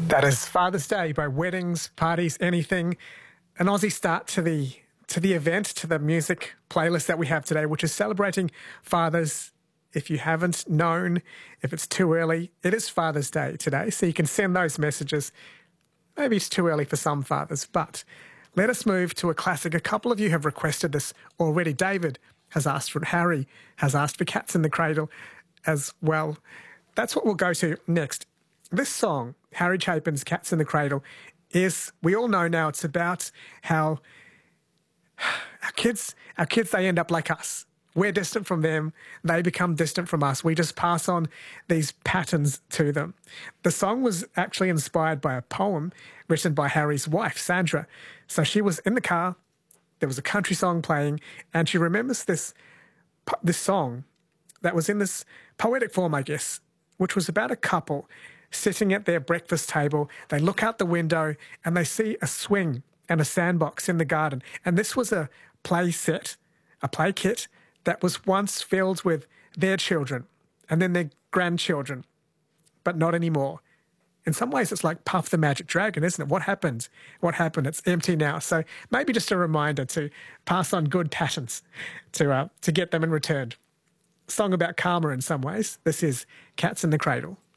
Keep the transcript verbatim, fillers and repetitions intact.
That is Father's Day by Weddings, Parties, Anything. An Aussie start to the to the event, to the music playlist that we have today, which is celebrating fathers. If you haven't known, if it's too early, it is Father's Day today, so you can send those messages. Maybe it's too early for some fathers, but let us move to a classic. A couple of you have requested this already. David has asked for it. Harry has asked for Cats in the Cradle as well. That's what we'll go to next. This song, Harry Chapin's Cats in the Cradle, is, we all know now, it's about how our kids, our kids, they end up like us. We're distant from them. They become distant from us. We just pass on these patterns to them. The song was actually inspired by a poem written by Harry's wife, Sandra. So she was in the car, there was a country song playing, and she remembers this, this song that was in this poetic form, I guess, which was about a couple sitting at their breakfast table. They look out the window and they see a swing and a sandbox in the garden. And this was a play set, a play kit that was once filled with their children and then their grandchildren, but not anymore. In some ways, it's like Puff the Magic Dragon, isn't it? What happened? What happened? It's empty now. So maybe just a reminder to pass on good patterns to, uh, to get them in return. Song about karma in some ways. This is Cats in the Cradle.